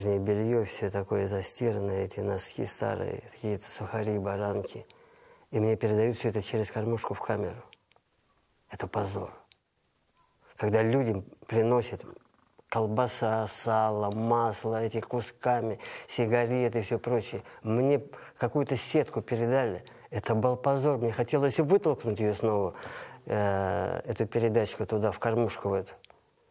белье, все такое застиранное, эти носки старые, какие-то сухари, баранки. И мне передают все это через кормушку в камеру. Это позор. Когда людям приносят колбаса, сало, масло, эти кусками, сигареты и все прочее. Мне какую-то сетку передали. Это был позор. Мне хотелось вытолкнуть ее снова, эту передачку туда, в кормушку в эту.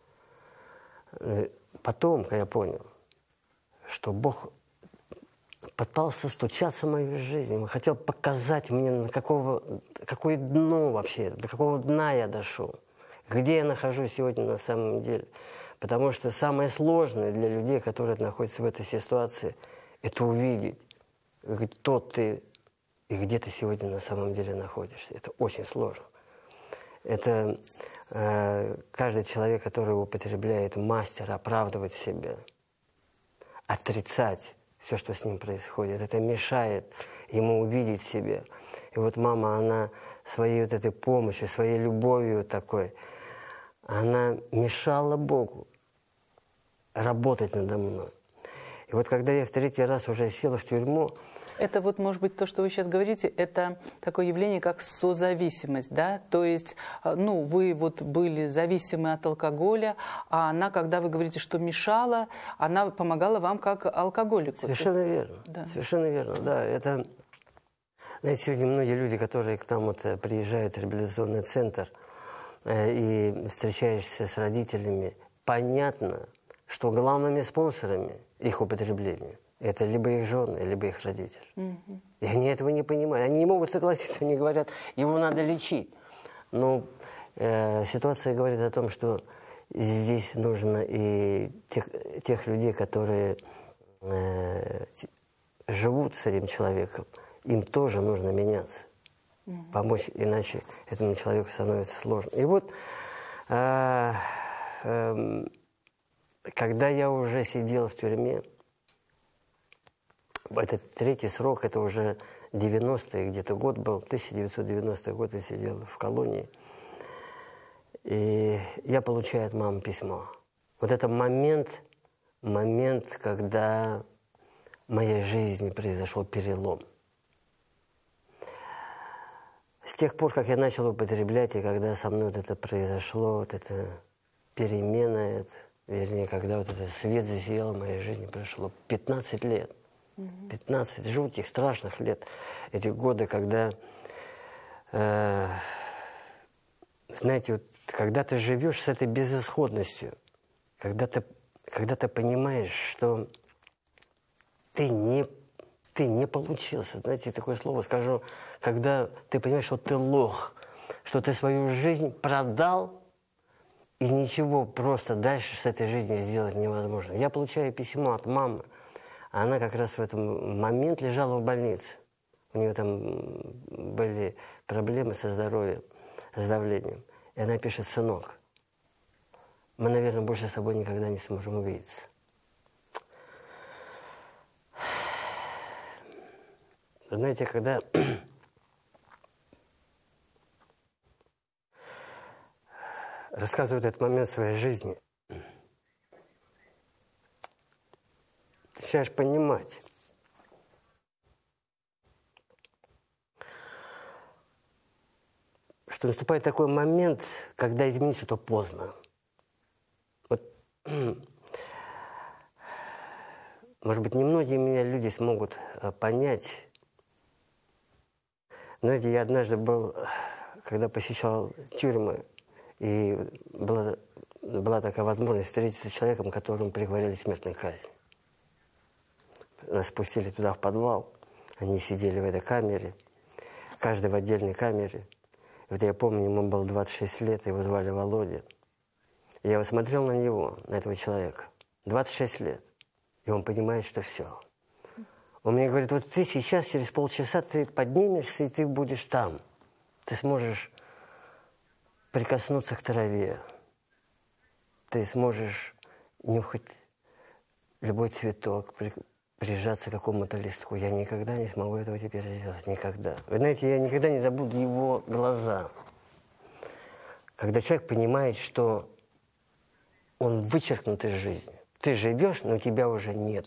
Потом, когда я понял, что Бог пытался стучаться в мою жизнь, Он хотел показать мне, какое дно вообще, до какого дна я дошел, где я нахожусь сегодня на самом деле. Потому что самое сложное для людей, которые находятся в этой ситуации, это увидеть, кто ты и где ты сегодня на самом деле находишься. Это очень сложно. Это каждый человек, который употребляет, мастер оправдывать себя, отрицать все, что с ним происходит. Это мешает ему увидеть себя. И вот мама, она своей вот этой помощью, своей любовью такой, она мешала Богу работать надо мной. И вот когда я в третий раз уже сел в тюрьму... Это вот, может быть, то, что вы сейчас говорите, это такое явление, как созависимость, да? То есть, ну, вы вот были зависимы от алкоголя, а она, когда вы говорите, что мешала, она помогала вам как алкоголику. Совершенно верно. Да. Совершенно верно, да. Это, знаете, сегодня многие люди, которые к нам вот приезжают в реабилитационный центр и встречаешься с родителями, понятно, что главными спонсорами их употребления это либо их жены, либо их родители. И они этого не понимают. Они не могут согласиться, они говорят, его надо лечить. Но ситуация говорит о том, что здесь нужно и тех людей, которые живут с этим человеком, им тоже нужно меняться. Помочь, иначе этому человеку становится сложно. И вот, когда я уже сидел в тюрьме, этот третий срок, это уже 90-й где-то год был, 1990 год я сидел в колонии. И я получаю от мамы письмо. Вот это момент, когда в моей жизни произошел перелом. С тех пор, как я начал употреблять, и когда со мной вот это произошло, вот эта перемена, вернее, когда вот этот свет засиял в моей жизни, прошло 15 лет. 15 жутких, страшных лет. Эти годы, когда, знаете, вот, когда ты живешь с этой безысходностью, когда ты понимаешь, что ты не получился. Знаете, такое слово скажу, когда ты понимаешь, что ты лох, что ты свою жизнь продал, и ничего просто дальше с этой жизнью сделать невозможно. Я получаю письмо от мамы. Она как раз в этот момент лежала в больнице. У нее там были проблемы со здоровьем, с давлением. И она пишет: сынок, мы, наверное, больше с тобой никогда не сможем увидеться. Знаете, когда рассказывают этот момент своей жизни, ты начинаешь понимать, что наступает такой момент, когда измениться, то поздно. Вот, может быть, немногие меня люди смогут понять. Знаете, я однажды был, когда посещал тюрьмы, и была такая возможность встретиться с человеком, которому приговорили смертную казнь. Нас спустили туда в подвал, они сидели в этой камере, каждый в отдельной камере. И вот я помню, ему было 26 лет, его звали Володя. И я вот смотрел на него, на этого человека, 26 лет, и он понимает, что все. Он мне говорит: вот ты сейчас, через полчаса, ты поднимешься, и ты будешь там. Ты сможешь прикоснуться к траве. Ты сможешь нюхать любой цветок, прижаться к какому-то листку. Я никогда не смогу этого теперь сделать. Никогда. Вы знаете, я никогда не забуду его глаза. Когда человек понимает, что он вычеркнут из жизни. Ты живешь, но тебя уже нет.